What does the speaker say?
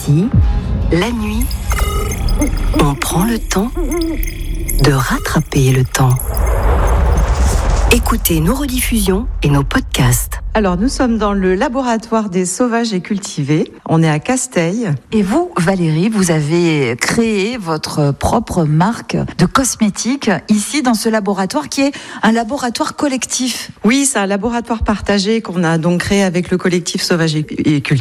Ici, la nuit, on prend le temps de rattraper le temps. Écoutez nos rediffusions et nos podcasts. Alors, nous sommes dans le laboratoire des sauvages et cultivés. On est à Casteil. Et vous, Valérie, vous avez créé votre propre marque de cosmétiques ici dans ce laboratoire qui est un laboratoire collectif. Oui, c'est un laboratoire partagé qu'on a donc créé avec le collectif Sauvages et Cultivés.